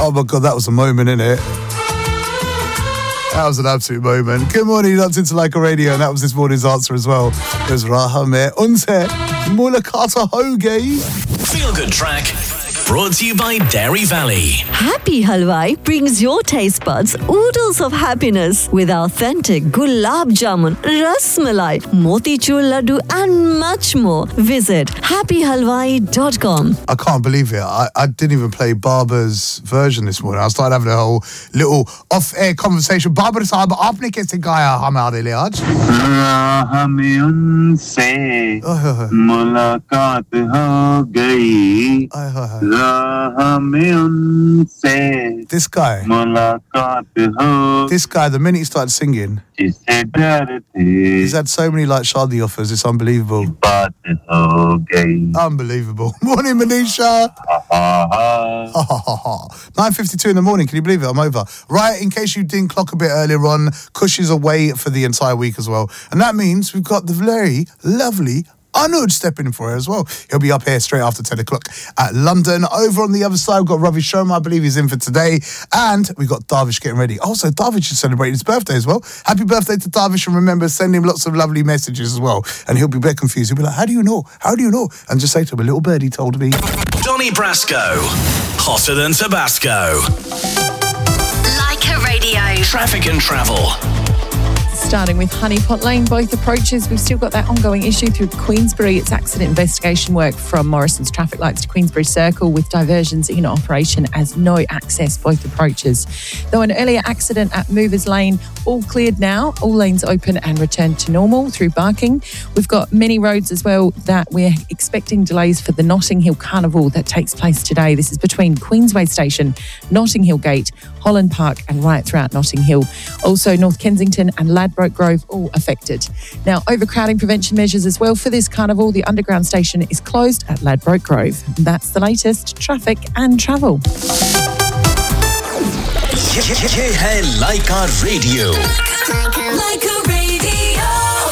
Oh my God, that was a moment, innit? That was an absolute moment. Good morning, you're locked into Like a Radio, and that was this morning's answer as well. It was Raha mein unse mulaqat ho gayi. Feel Good Track, brought to you by Dairy Valley. Happy Halwai brings your taste buds oodles of happiness with authentic gulab jamun, ras malai, motichur laddu and much more. Visit happyhalwai.com. I can't believe it. I didn't even play Barber's version this morning. I started having a whole little off-air conversation. Barber sahab, aapne kaise gaya hamare liye aaj? हमें उनसे मुलाकात हो गई हमें उनसे This guy, the minute he started singing, he's had so many like Shadi offers, it's unbelievable. Unbelievable. Morning, Manisha. 9:52 in the morning, can you believe it? I'm over. Right, in case you didn't clock a bit earlier on, Kush is away for the entire week as well. And that means we've got the very lovely Anuj stepping in for her as well. He'll be up here straight after 10 o'clock at London. Over on the other side, we've got Ravi Sharma, I believe he's in for today. And we've got Darvish getting ready. Also, Darvish is celebrating his birthday as well. Happy birthday to Darvish, and remember, send him lots of lovely messages as well. And he'll be a bit confused. He'll be like, how do you know? How do you know? And just say to him, a little birdie told me. Donny Brasco, hotter than Tabasco. Like a Radio. Traffic and travel. Starting with Honeypot Lane, both approaches. We've still got that ongoing issue through Queensbury. It's accident investigation work from Morrison's traffic lights to Queensbury Circle, with diversions in operation as no access both approaches. Though an earlier accident at Movers Lane, all cleared now. All lanes open and returned to normal through Barking. We've got many roads as well that we're expecting delays for the Notting Hill Carnival that takes place today. This is between Queensway Station, Notting Hill Gate, Holland Park and right throughout Notting Hill. Also North Kensington and Ladbroke Grove all affected. Now, overcrowding prevention measures as well for this carnival. The underground station is closed at Ladbroke Grove. That's the latest traffic and travel. ये है Like a Radio. Like a Radio.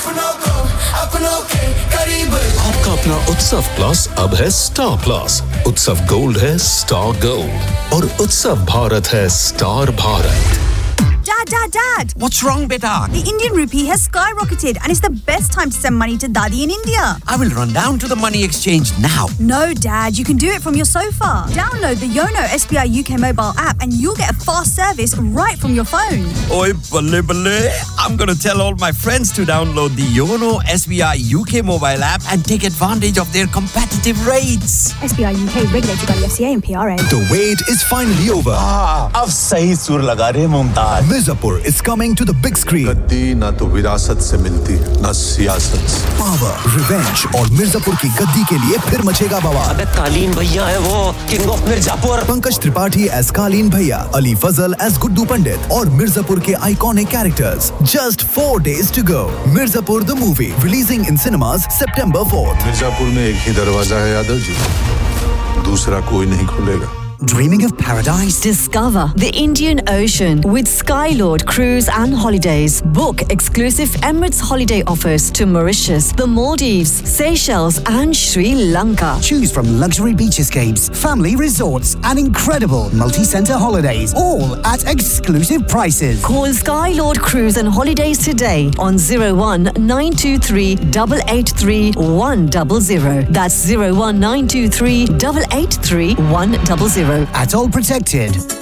आपका अपना उत्सव plus अब है star plus. उत्सव gold है star gold और उत्सव भारत है star Bharat. Dad! What's wrong, beta? The Indian rupee has skyrocketed and it's the best time to send money to Daddy in India. I will run down to the money exchange now. No, Dad, you can do it from your sofa. Download the Yono SBI UK mobile app and you'll get a fast service right from your phone. Oi, balle. I'm going to tell all my friends to download the Yono SBI UK mobile app and take advantage of their competitive rates. SBI UK regulated by the FCA and PRA. The wait is finally over. अब सही सुर लगा रहे Mumtaz. Mirzapur is coming to the big screen. गद्दी ना तो विरासत से मिलती ना सियासत से. Power, revenge और मिर्जापुर की गद्दी के लिए फिर मचेगा बवाल. अबे कालीन भैया है वो, king of Mirzapur. Pankaj Tripathi as कालीन भैया, अली फजल as गुड्डू पंडित और मिर्जापुर के iconic characters. Just 4 days to go. Mirzapur the movie releasing in cinemas September 4th. Mirzapur में एक ही दरवाजा है यादव जी. दूसरा कोई नहीं खुलेगा. Dreaming of paradise? Discover the Indian Ocean with Skylord Cruise and Holidays. Book exclusive Emirates holiday offers to Mauritius, the Maldives, Seychelles and Sri Lanka. Choose from luxury beach escapes, family resorts and incredible multi-centre holidays, all at exclusive prices. Call Skylord Cruise and Holidays today on 01 923 883 100. That's 01 923 883 100. At all protected.